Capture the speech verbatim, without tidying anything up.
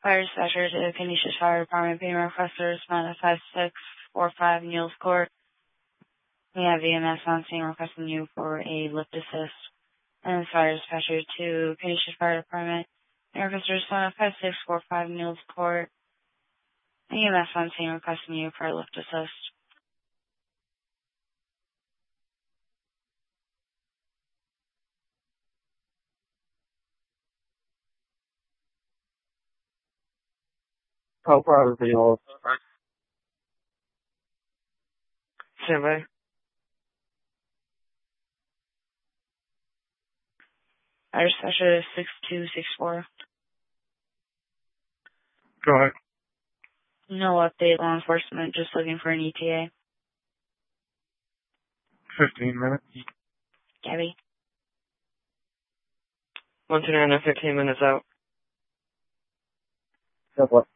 Fire dispatcher to Canisius Fire Department. Being requesters found at five six four five Niels Court. We have E M S on scene requesting you for a lift assist. And fire dispatcher to Canisius Fire Department. Being requesters found at five six four five Niels Court. E M S on scene requesting you for a lift assist. How far is the old? Stand by. Fire dispatcher six two six four. Go ahead. No update, law enforcement, just looking for an E T A. Fifteen minutes. Gabby. one two nine, fifteen minutes out. That's what?